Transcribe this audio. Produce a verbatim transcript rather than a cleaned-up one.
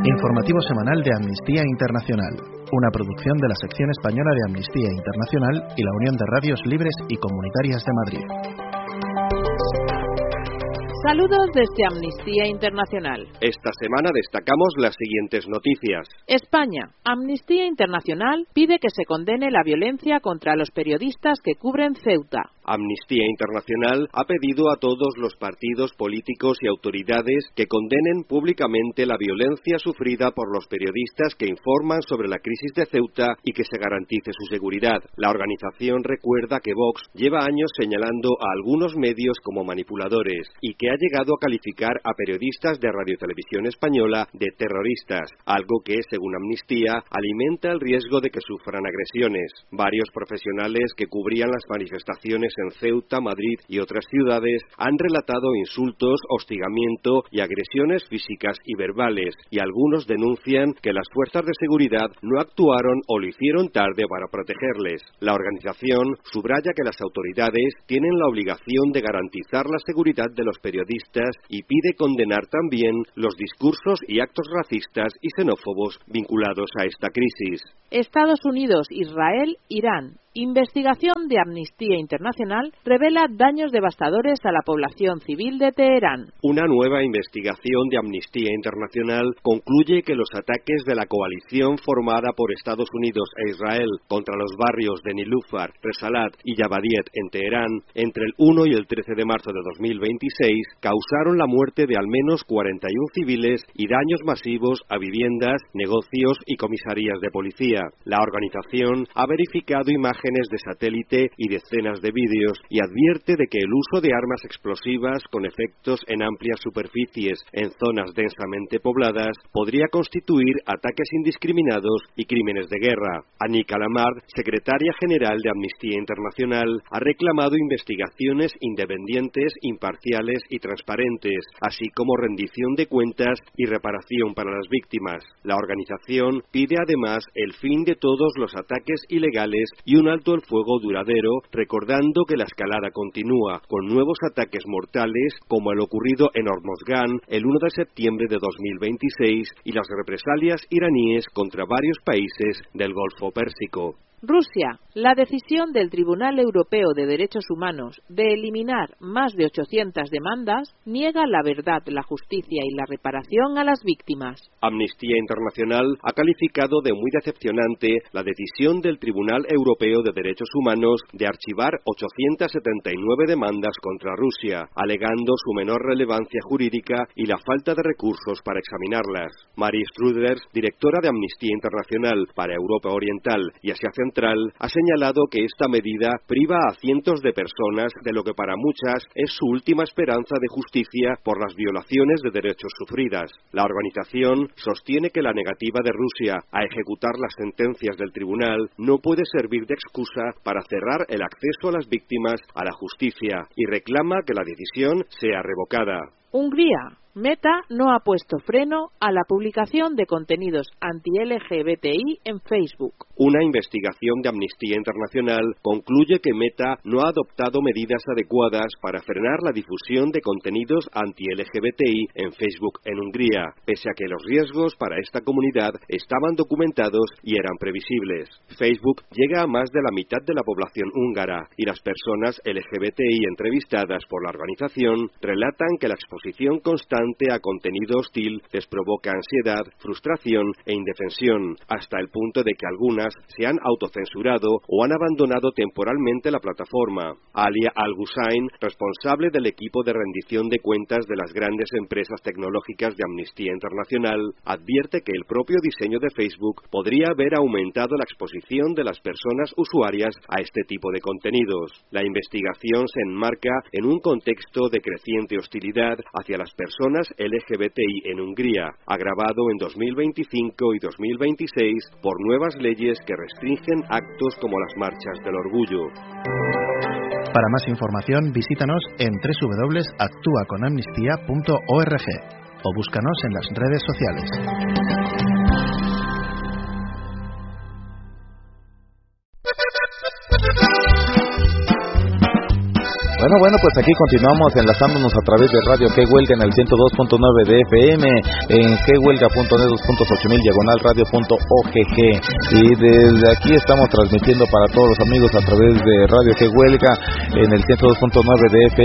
Informativo semanal de Amnistía Internacional, una producción de la sección española de Amnistía Internacional y la Unión de Radios Libres y Comunitarias de Madrid. Saludos desde Amnistía Internacional. Esta semana destacamos las siguientes noticias. España. Amnistía Internacional pide que se condene la violencia contra los periodistas que cubren Ceuta. Amnistía Internacional ha pedido a todos los partidos políticos y autoridades que condenen públicamente la violencia sufrida por los periodistas que informan sobre la crisis de Ceuta y que se garantice su seguridad. La organización recuerda que Vox lleva años señalando a algunos medios como manipuladores y que ha llegado a calificar a periodistas de Radio Televisión Española de terroristas, algo que, según Amnistía, alimenta el riesgo de que sufran agresiones. Varios profesionales que cubrían las manifestaciones en Ceuta, Madrid y otras ciudades han relatado insultos, hostigamiento y agresiones físicas y verbales, y algunos denuncian que las fuerzas de seguridad no actuaron o lo hicieron tarde para protegerles. La organización subraya que las autoridades tienen la obligación de garantizar la seguridad de los periodistas y pide condenar también los discursos y actos racistas y xenófobos vinculados a esta crisis. Estados Unidos, Israel, Irán. Investigación de Amnistía Internacional revela daños devastadores a la población civil de Teherán. Una nueva investigación de Amnistía Internacional concluye que los ataques de la coalición formada por Estados Unidos e Israel contra los barrios de Nilufar, Resalat y Yabadiet en Teherán entre el uno y el trece de marzo de dos mil veintiséis causaron la muerte de al menos cuarenta y uno civiles y daños masivos a viviendas, negocios y comisarías de policía. La organización ha verificado imágenes de satélite y decenas de vídeos y advierte de que el uso de armas explosivas con efectos en amplias superficies en zonas densamente pobladas podría constituir ataques indiscriminados y crímenes de guerra. Anika Lamard, secretaria general de Amnistía Internacional, ha reclamado investigaciones independientes, imparciales y transparentes, así como rendición de cuentas y reparación para las víctimas. La organización pide además el fin de todos los ataques ilegales y un alto el fuego duradero, recordando que la escalada continúa, con nuevos ataques mortales como el ocurrido en Hormozgan el uno de septiembre de dos mil veintiséis y las represalias iraníes contra varios países del Golfo Pérsico. Rusia. La decisión del Tribunal Europeo de Derechos Humanos de eliminar más de ochocientas demandas niega la verdad, la justicia y la reparación a las víctimas. Amnistía Internacional ha calificado de muy decepcionante la decisión del Tribunal Europeo de Derechos Humanos de archivar ochocientas setenta y nueve demandas contra Rusia, alegando su menor relevancia jurídica y la falta de recursos para examinarlas. Marie Struders, directora de Amnistía Internacional para Europa Oriental y Asia Central, ha señalado que esta medida priva a cientos de personas de lo que para muchas es su última esperanza de justicia por las violaciones de derechos sufridas. La organización sostiene que la negativa de Rusia a ejecutar las sentencias del tribunal no puede servir de excusa para cerrar el acceso a las víctimas a la justicia y reclama que la decisión sea revocada. Hungría. Meta no ha puesto freno a la publicación de contenidos anti-L G B T I en Facebook. Una investigación de Amnistía Internacional concluye que Meta no ha adoptado medidas adecuadas para frenar la difusión de contenidos anti-L G B T I en Facebook en Hungría, pese a que los riesgos para esta comunidad estaban documentados y eran previsibles. Facebook llega a más de la mitad de la población húngara y las personas L G B T I entrevistadas por la organización relatan que la exposición constante a contenido hostil les provoca ansiedad, frustración e indefensión, hasta el punto de que algunas se han autocensurado o han abandonado temporalmente la plataforma. Alia Al-Hussein, responsable del equipo de rendición de cuentas de las grandes empresas tecnológicas de Amnistía Internacional, advierte que el propio diseño de Facebook podría haber aumentado la exposición de las personas usuarias a este tipo de contenidos. La investigación se enmarca en un contexto de creciente hostilidad hacia las personas L G B T I en Hungría, agravado en dos mil veinticinco y dos mil veintiséis por nuevas leyes que restringen actos como las marchas del orgullo. Para más información, visítanos en doble u doble u doble u punto actúa con amnistía punto org o búscanos en las redes sociales. Bueno, Bueno, bueno, pues aquí continuamos enlazándonos a través de Radio G Huelga en el ciento dos punto nueve de F M, en g huelga punto net, dos puntos ocho mil, diagonal radio punto o g g. Y desde aquí estamos transmitiendo para todos los amigos a través de Radio G Huelga en el ciento dos punto nueve de F M.